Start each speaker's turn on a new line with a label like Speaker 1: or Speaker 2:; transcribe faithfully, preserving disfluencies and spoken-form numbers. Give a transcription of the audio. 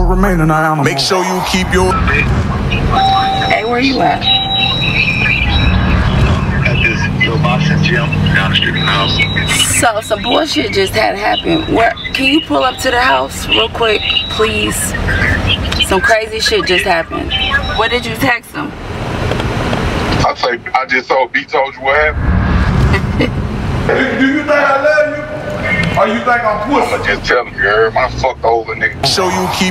Speaker 1: remain an animal.
Speaker 2: Make sure you keep your...
Speaker 3: Hey, where you at?
Speaker 4: At this little boxing gym down the street from the house.
Speaker 3: So, some bullshit just had happened. Where, can you pull up to the house real quick, please? Some crazy shit just happened. What did you text him?
Speaker 4: I say, I just told B told you what happened.
Speaker 1: Do you think I love you? Or you think I'm pussy?
Speaker 4: I'ma just tell him, you heard my fuck over nigga.
Speaker 2: Show you keep